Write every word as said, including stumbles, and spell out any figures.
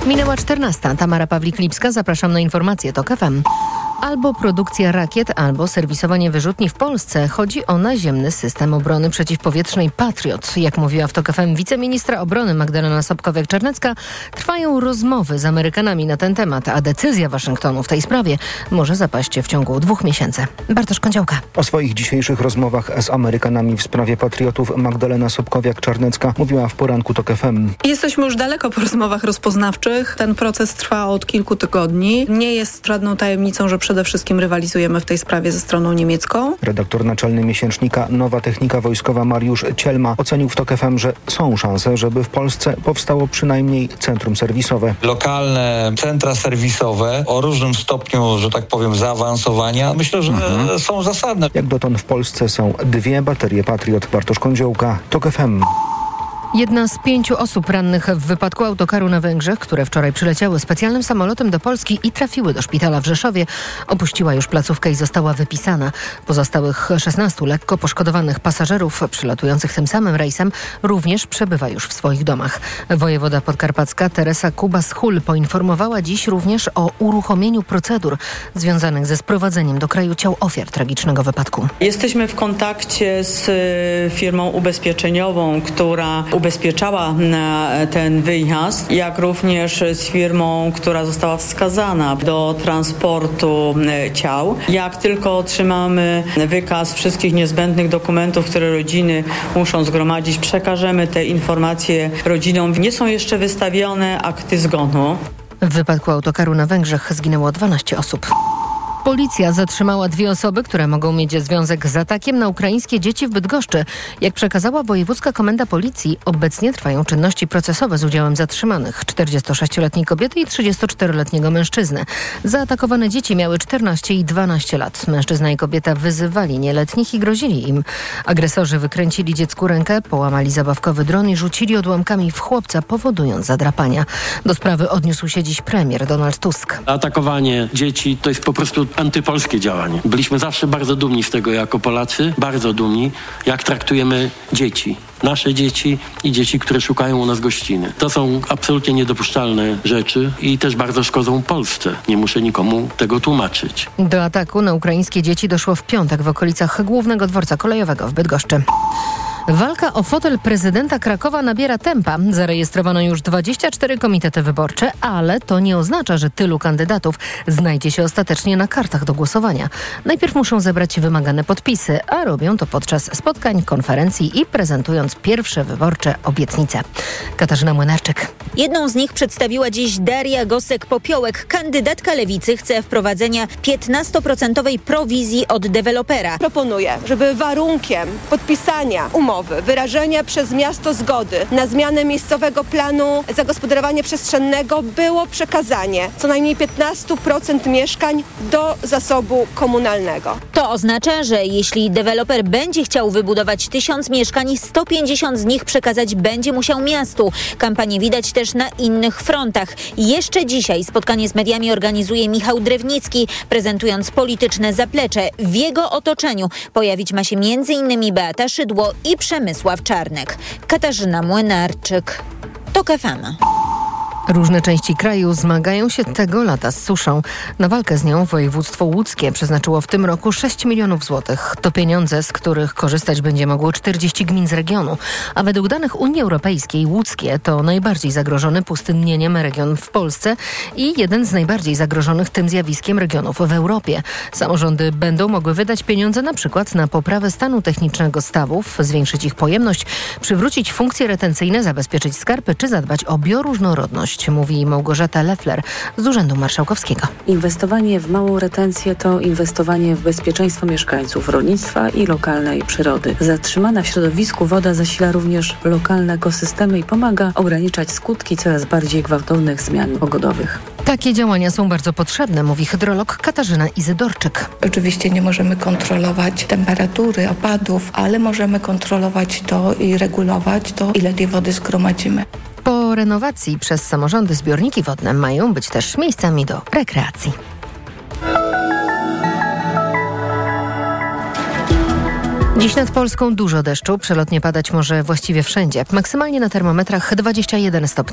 Minęła czternasta. Tamara Pawlik-Lipska. Zapraszam na informacje TOK F M. Albo produkcja rakiet, albo serwisowanie wyrzutni w Polsce. Chodzi o naziemny system obrony przeciwpowietrznej Patriot. Jak mówiła w TOK F M wiceministra obrony Magdalena Sobkowiak-Czarnecka, trwają rozmowy z Amerykanami na ten temat, a decyzja Waszyngtonu w tej sprawie może zapaść w ciągu dwóch miesięcy. Bartosz Kądziołka. O swoich dzisiejszych rozmowach z Amerykanami w sprawie Patriotów Magdalena Sobkowiak-Czarnecka mówiła w poranku TOK F M. Jesteśmy już daleko po rozmowach rozpoznawczych. Ten proces trwa od kilku tygodni. Nie jest żadną tajemnicą, że przede wszystkim rywalizujemy w tej sprawie ze stroną niemiecką. Redaktor naczelny miesięcznika Nowa Technika Wojskowa Mariusz Cielma ocenił w TOK F M, że są szanse, żeby w Polsce powstało przynajmniej centrum serwisowe. Lokalne centra serwisowe o różnym stopniu, że tak powiem, zaawansowania, myślę, że mhm. są zasadne. Jak dotąd w Polsce są dwie baterie Patriot. Bartosz Kądziołka, TOK F M. Jedna z pięciu osób rannych w wypadku autokaru na Węgrzech, które wczoraj przyleciały specjalnym samolotem do Polski i trafiły do szpitala w Rzeszowie, opuściła już placówkę i została wypisana. Pozostałych szesnastu lekko poszkodowanych pasażerów przylatujących tym samym rejsem również przebywa już w swoich domach. Wojewoda podkarpacka Teresa Kubas-Hul poinformowała dziś również o uruchomieniu procedur związanych ze sprowadzeniem do kraju ciał ofiar tragicznego wypadku. Jesteśmy w kontakcie z firmą ubezpieczeniową, która ubezpieczała ten wyjazd, jak również z firmą, która została wskazana do transportu ciał. Jak tylko otrzymamy wykaz wszystkich niezbędnych dokumentów, które rodziny muszą zgromadzić, przekażemy te informacje rodzinom. Nie są jeszcze wystawione akty zgonu. W wypadku autokaru na Węgrzech zginęło dwanaście osób. Policja zatrzymała dwie osoby, które mogą mieć związek z atakiem na ukraińskie dzieci w Bydgoszczy. Jak przekazała wojewódzka komenda policji, obecnie trwają czynności procesowe z udziałem zatrzymanych czterdziestosześcioletniej kobiety i trzydziestoczteroletniego mężczyzny. Zaatakowane dzieci miały czternaście i dwanaście lat. Mężczyzna i kobieta wyzywali nieletnich i grozili im. Agresorzy wykręcili dziecku rękę, połamali zabawkowy dron i rzucili odłamkami w chłopca, powodując zadrapania. Do sprawy odniósł się dziś premier Donald Tusk. Atakowanie dzieci to jest po prostu antypolskie działanie. Byliśmy zawsze bardzo dumni z tego jako Polacy, bardzo dumni, jak traktujemy dzieci. Nasze dzieci i dzieci, które szukają u nas gościny. To są absolutnie niedopuszczalne rzeczy i też bardzo szkodzą Polsce. Nie muszę nikomu tego tłumaczyć. Do ataku na ukraińskie dzieci doszło w piątek w okolicach głównego dworca kolejowego w Bydgoszczy. Walka o fotel prezydenta Krakowa nabiera tempa. Zarejestrowano już dwadzieścia cztery komitety wyborcze, ale to nie oznacza, że tylu kandydatów znajdzie się ostatecznie na kartach do głosowania. Najpierw muszą zebrać wymagane podpisy, a robią to podczas spotkań, konferencji i prezentując pierwsze wyborcze obietnice. Katarzyna Młynarczyk. Jedną z nich przedstawiła dziś Daria Gosek-Popiołek. Kandydatka Lewicy chce wprowadzenia piętnastoprocentowej prowizji od dewelopera. Proponuję, żeby warunkiem podpisania umowy, wyrażenia przez miasto zgody na zmianę miejscowego planu zagospodarowania przestrzennego było przekazanie co najmniej piętnaście procent mieszkań do zasobu komunalnego. To oznacza, że jeśli deweloper będzie chciał wybudować tysiąc mieszkań, sto pięćdziesiąt z nich przekazać będzie musiał miastu. Kampanię widać też na innych frontach. Jeszcze dzisiaj spotkanie z mediami organizuje Michał Drewnicki, prezentując polityczne zaplecze. W jego otoczeniu pojawić ma się między innymi Beata Szydło i Przemysław Czarnek. Katarzyna Młynarczyk, TOK F M. Różne części kraju zmagają się tego lata z suszą. Na walkę z nią województwo łódzkie przeznaczyło w tym roku sześć milionów złotych. To pieniądze, z których korzystać będzie mogło czterdzieści gmin z regionu. A według danych Unii Europejskiej łódzkie to najbardziej zagrożony pustynnieniem region w Polsce i jeden z najbardziej zagrożonych tym zjawiskiem regionów w Europie. Samorządy będą mogły wydać pieniądze na przykład na poprawę stanu technicznego stawów, zwiększyć ich pojemność, przywrócić funkcje retencyjne, zabezpieczyć skarpy czy zadbać o bioróżnorodność, mówi Małgorzata Leffler z Urzędu Marszałkowskiego. Inwestowanie w małą retencję to inwestowanie w bezpieczeństwo mieszkańców, rolnictwa i lokalnej przyrody. Zatrzymana w środowisku woda zasila również lokalne ekosystemy i pomaga ograniczać skutki coraz bardziej gwałtownych zmian pogodowych. Takie działania są bardzo potrzebne, mówi hydrolog Katarzyna Izydorczyk. Oczywiście nie możemy kontrolować temperatury, opadów, ale możemy kontrolować to i regulować to, ile tej wody zgromadzimy. Po renowacji przez samorządy zbiorniki wodne mają być też miejscami do rekreacji. Dziś nad Polską dużo deszczu, przelotnie padać może właściwie wszędzie. Maksymalnie na termometrach dwadzieścia jeden stopni.